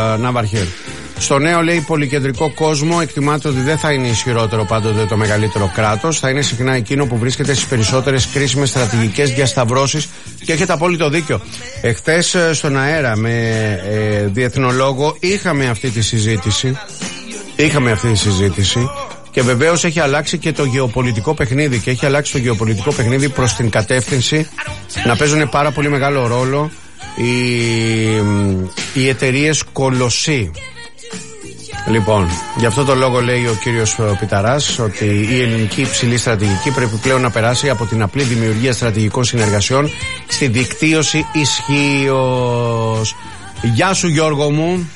Ναυαρχέλ. Στο νέο, λέει, πολυκεντρικό κόσμο εκτιμάται ότι δεν θα είναι ισχυρότερο πάντοτε το μεγαλύτερο κράτος. Θα είναι συχνά εκείνο που βρίσκεται στις περισσότερες κρίσιμες στρατηγικές διασταυρώσεις. Και έχετε απόλυτο δίκιο. Εχθές στον αέρα με διεθνολόγο είχαμε αυτή τη συζήτηση. Και βεβαίως έχει αλλάξει και το γεωπολιτικό παιχνίδι. Και έχει αλλάξει το γεωπολιτικό παιχνίδι προς την κατεύθυνση να παίζουν πάρα πολύ μεγάλο ρόλο οι εταιρείες κολοσσί. Λοιπόν, γι' αυτό το λόγο, λέει ο κύριος Πιταράς, ότι η ελληνική υψηλή στρατηγική πρέπει πλέον να περάσει από την απλή δημιουργία στρατηγικών συνεργασιών στη δικτύωση ισχύως. Γεια σου, Γιώργο μου.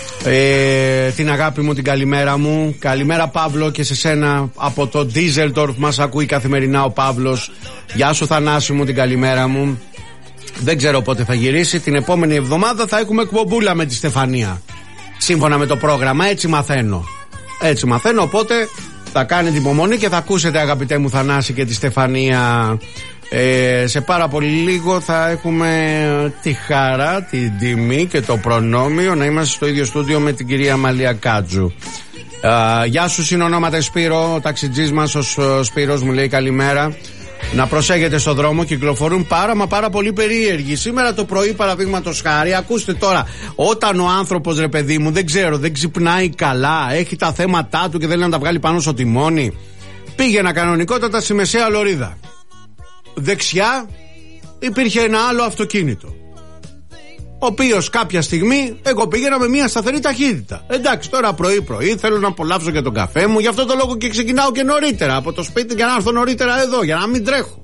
Την αγάπη μου, την καλημέρα μου. Καλημέρα, Παύλο, και σε σένα από το Ντίζελντορφ μας ακούει καθημερινά ο Παύλος. Γεια σου, Θανάση μου, την καλημέρα μου. Δεν ξέρω πότε θα γυρίσει. Την επόμενη εβδομάδα θα έχουμε εκπομπούλα με τη Στεφανία, σύμφωνα με το πρόγραμμα. Έτσι μαθαίνω, οπότε θα κάνετε υπομονή και θα ακούσετε, αγαπητέ μου Θανάση, και τη Στεφανία. Σε πάρα πολύ λίγο θα έχουμε τη χαρά, την τιμή και το προνόμιο να είμαστε στο ίδιο στούντιο με την κυρία Μαλία Κάτζου. Γεια σου, συνονόματα Σπύρο, ο ταξιτζής μας ο Σπύρος μου λέει καλημέρα. Να προσέχετε στο δρόμο, κυκλοφορούν πάρα πολύ περίεργοι. Σήμερα το πρωί, παραδείγματος χάρη, ακούστε τώρα, όταν ο άνθρωπος, ρε παιδί μου, δεν ξυπνάει καλά, έχει τα θέματα του και θέλει να τα βγάλει πάνω στο τιμόνι, πήγαινα κανονικότατα στη μεσαία λωρίδα. Δεξιά υπήρχε ένα άλλο αυτοκίνητο, ο οποίος κάποια στιγμή εγώ πήγαινα με μια σταθερή ταχύτητα. Εντάξει, τώρα πρωί θέλω να απολαύσω και τον καφέ μου, γι' αυτό το λόγο και ξεκινάω και νωρίτερα από το σπίτι για να έρθω νωρίτερα εδώ, για να μην τρέχω.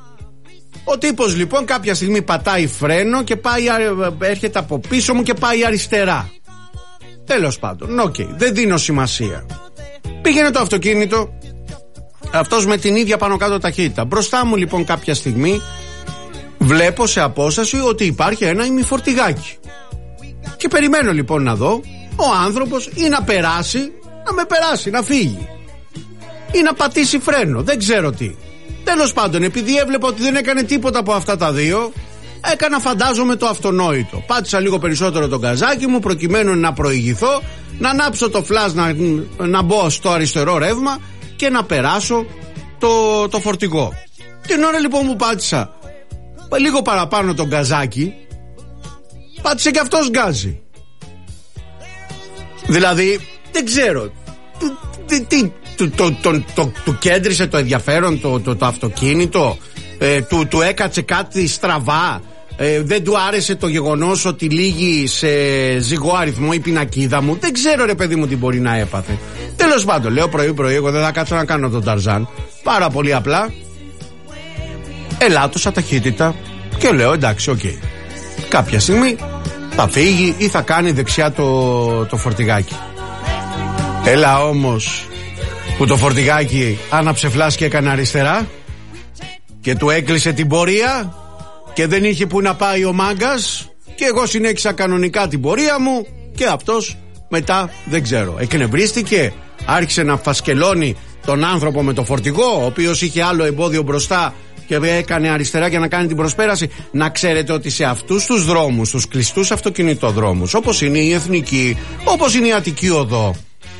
Ο τύπος λοιπόν κάποια στιγμή πατάει φρένο και έρχεται από πίσω μου και πάει αριστερά. Τέλος πάντων, δεν δίνω σημασία. Πήγαινε το αυτοκίνητο, αυτός με την ίδια πάνω κάτω ταχύτητα. Μπροστά μου λοιπόν κάποια στιγμή βλέπω σε απόσταση ότι υπάρχει ένα ημιφορτηγάκι. Και περιμένω λοιπόν να δω ο άνθρωπος ή να περάσει, να φύγει, ή να πατήσει φρένο, δεν ξέρω τι. Τέλος πάντων, επειδή έβλεπα ότι δεν έκανε τίποτα από αυτά τα δύο, έκανα, φαντάζομαι, το αυτονόητο. Πάτησα λίγο περισσότερο τον γκαζάκι μου προκειμένου να προηγηθώ, να ανάψω το φλας, να μπω στο αριστερό ρεύμα και να περάσω το φορτηγό. Την ώρα λοιπόν που πάτησα λίγο παραπάνω τον γκαζάκι, πάτησε και αυτός γκάζι. Δηλαδή δεν ξέρω του κέντρισε το ενδιαφέρον το αυτοκίνητο, του έκατσε κάτι στραβά, δεν του άρεσε το γεγονός ότι λύγει σε ζυγό αριθμό η πινακίδα μου, δεν ξέρω, ρε παιδί μου, τι μπορεί να έπαθε. Τέλος πάντων, λέω πρωί εγώ δεν θα κάτσω να κάνω τον Ταρζάν, πάρα πολύ απλά ελάττωσα ταχύτητα και λέω εντάξει, κάποια στιγμή θα φύγει ή θα κάνει δεξιά το φορτηγάκι. Έλα όμως που το φορτηγάκι άναψε φλάς και έκανε αριστερά και του έκλεισε την πορεία και δεν είχε που να πάει ο μάγκας και εγώ συνέχισα κανονικά την πορεία μου και αυτός μετά δεν ξέρω, εκνευρίστηκε, άρχισε να φασκελώνει τον άνθρωπο με το φορτηγό, ο οποίος είχε άλλο εμπόδιο μπροστά και έκανε αριστερά για να κάνει την προσπέραση. Να ξέρετε ότι σε αυτούς τους δρόμους, τους κλειστούς αυτοκινητοδρόμους, όπως είναι η Εθνική, όπως είναι η Αττική Οδό,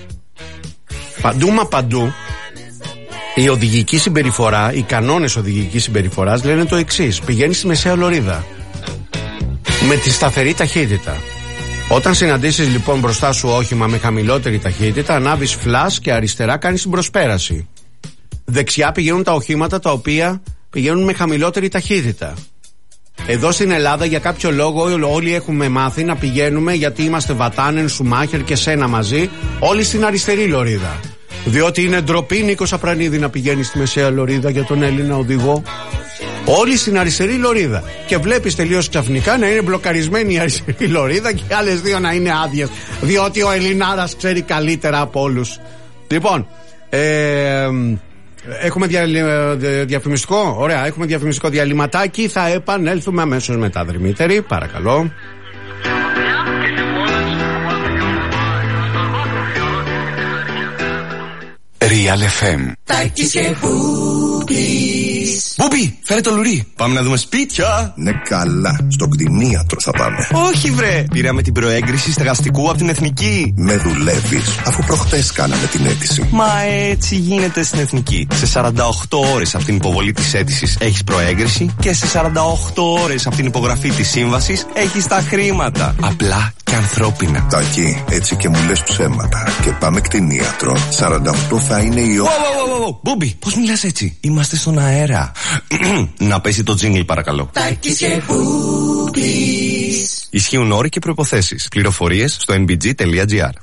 παντού η οδηγική συμπεριφορά, οι κανόνες οδηγικής συμπεριφοράς λένε το εξής: πηγαίνεις στη μεσαία λωρίδα με τη σταθερή ταχύτητα. Όταν συναντήσεις λοιπόν μπροστά σου όχημα με χαμηλότερη ταχύτητα, ανάβεις φλας και αριστερά κάνεις την προσπέραση. Δεξιά πηγαίνουν τα οχήματα τα οποία πηγαίνουν με χαμηλότερη ταχύτητα. Εδώ στην Ελλάδα για κάποιο λόγο όλοι έχουμε μάθει να πηγαίνουμε, γιατί είμαστε Βατάνεν, Σουμάχερ και Σένα μαζί, όλοι στην αριστερή λωρίδα. Διότι είναι ντροπή, Νίκο Απρανίδη, να πηγαίνει στη μεσαία λωρίδα για τον Έλληνα οδηγό. Όλοι στην αριστερή λωρίδα. Και βλέπεις τελείως ξαφνικά να είναι μπλοκαρισμένη η αριστερή λωρίδα και άλλες δύο να είναι άδειες. Διότι ο Ελληνάρας ξέρει καλύτερα από όλους. Λοιπόν, έχουμε διαφημιστικό. Ωραία, έχουμε διαφημιστικό διαλυματάκι. Θα επανέλθουμε αμέσως μετά. Δρυμύτερη, παρακαλώ. Real FM. Τάκης και Μπούκλης. Μπούμπι, φέρε το λουρί. Πάμε να δούμε σπίτια. Ναι, καλά. Στο κτηνίατρο θα πάμε. Όχι, βρε. Πήραμε την προέγκριση στεγαστικού από την Εθνική. Με δουλεύεις, αφού προχτές κάναμε την αίτηση. Μα έτσι γίνεται στην Εθνική. Σε 48 ώρες από την υποβολή της αίτησης έχεις προέγκριση και σε 48 ώρες από την υπογραφή της σύμβασης έχεις τα χρήματα. Απλά και ανθρώπινα. Τάκη, έτσι και μου λες ψέματα. Και πάμε κτηνίατρο. 48 θα είναι η ώρα. Μπούμπι, πώς μιλάς έτσι? Είμαστε στον αέρα. Να πέσει το τζίνγκλ, παρακαλώ. Τάκης και Μπούμπης. Ισχύουν όροι και προϋποθέσεις. Πληροφορίες στο nbg.gr.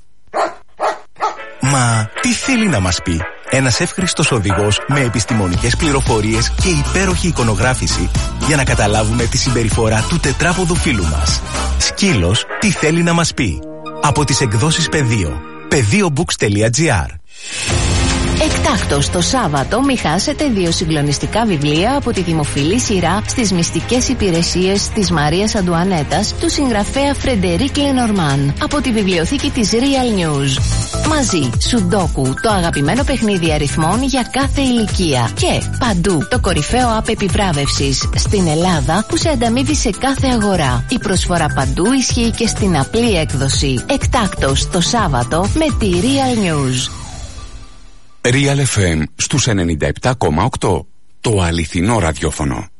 Μα τι θέλει να μας πει? Ένας εύχριστος οδηγός με επιστημονικές πληροφορίες και υπέροχη εικονογράφηση για να καταλάβουμε τη συμπεριφορά του τετράποδου φίλου μας. Σκύλος, τι θέλει να μας πει? Από τις εκδόσεις Πεδίο. Pediobooks.gr. Εκτάκτος το Σάββατο μη χάσετε 2 συγκλονιστικά βιβλία από τη δημοφιλή σειρά στις μυστικές υπηρεσίες της Μαρίας Αντουανέτας του συγγραφέα Φρεντερίκ Λενορμάν από τη βιβλιοθήκη της Real News. Μαζί, Σουντόκου, το αγαπημένο παιχνίδι αριθμών για κάθε ηλικία. Και Παντού, το κορυφαίο app επιβράβευσης στην Ελλάδα που σε ανταμείβει σε κάθε αγορά. Η προσφορά Παντού ισχύει και στην απλή έκδοση. Εκτάκτος το Σάββατο με τη Real News. Real FM στους 97,8. Το αληθινό ραδιόφωνο.